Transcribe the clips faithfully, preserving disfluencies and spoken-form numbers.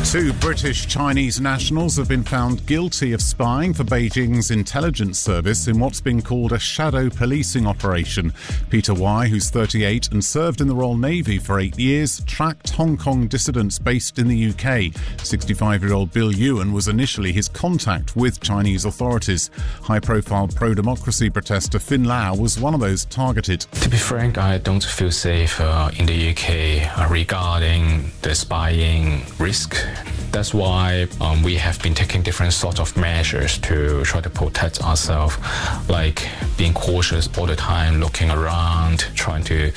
Two British Chinese nationals have been found guilty of spying for Beijing's intelligence service in what's been called a shadow policing operation. Peter Wai, who's thirty-eight and served in the Royal Navy for eight years, tracked Hong Kong dissidents based in the U K. sixty-five-year-old Bill Ewan was initially his contact with Chinese authorities. High-profile pro-democracy protester Fin Lau was one of those targeted. To be frank, I don't feel safe uh, in the U K uh, regarding the spying risk. That's why um, we have been taking different sorts of measures to try to protect ourselves, like being cautious all the time, looking around, trying to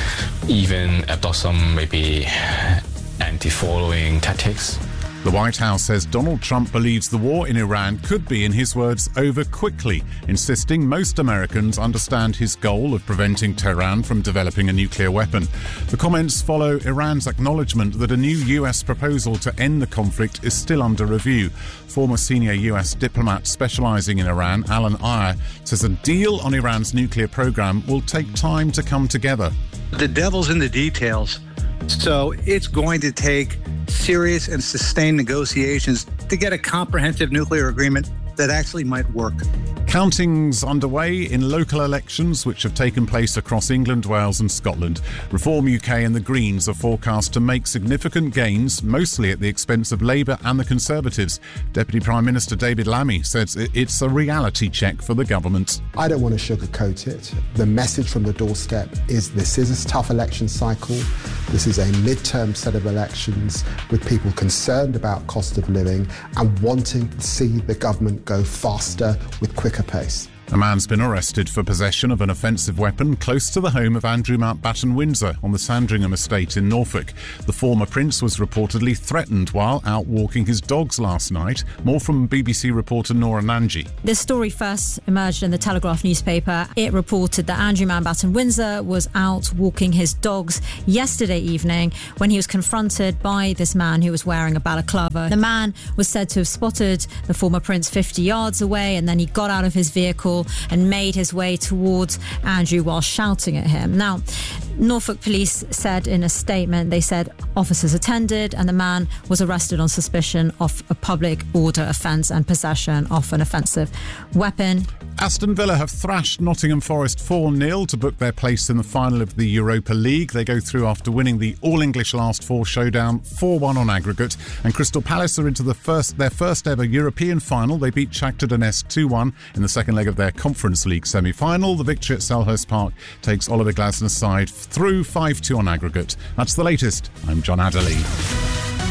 even adopt some maybe anti-following tactics. The White House says Donald Trump believes the war in Iran could be, in his words, over quickly, insisting most Americans understand his goal of preventing Tehran from developing a nuclear weapon. The comments follow Iran's acknowledgement that a new U S proposal to end the conflict is still under review. Former senior U S diplomat specialising in Iran, Alan Ayer, says a deal on Iran's nuclear program will take time to come together. The devil's in the details. So it's going to take serious and sustained negotiations to get a comprehensive nuclear agreement that actually might work. Counting's underway in local elections which have taken place across England, Wales and Scotland. Reform U K and the Greens are forecast to make significant gains, mostly at the expense of Labour and the Conservatives. Deputy Prime Minister David Lammy says it's a reality check for the government. I don't want to sugarcoat it. The message from the doorstep is this is a tough election cycle. This is a midterm set of elections with people concerned about cost of living and wanting to see the government go faster with quicker pace. A man's been arrested for possession of an offensive weapon close to the home of Andrew Mountbatten Windsor on the Sandringham estate in Norfolk. The former prince was reportedly threatened while out walking his dogs last night. More from B B C reporter Nora Nanji. This story first emerged in the Telegraph newspaper. It reported that Andrew Mountbatten Windsor was out walking his dogs yesterday evening when he was confronted by this man who was wearing a balaclava. The man was said to have spotted the former prince fifty yards away, and then he got out of his vehicle and made his way towards Andrew while shouting at him. Now, Norfolk police said in a statement, they said officers attended and the man was arrested on suspicion of a public order offence and possession of an offensive weapon. Aston Villa have thrashed Nottingham Forest four nil to book their place in the final of the Europa League. They go through after winning the All-English Last Four showdown four one on aggregate. And Crystal Palace are into the first their first ever European final. They beat Shakhtar Donetsk two one in the second leg of their Conference League semi-final. The victory at Selhurst Park takes Oliver Glasner's side through five two on aggregate. That's the latest. I'm John Adderley.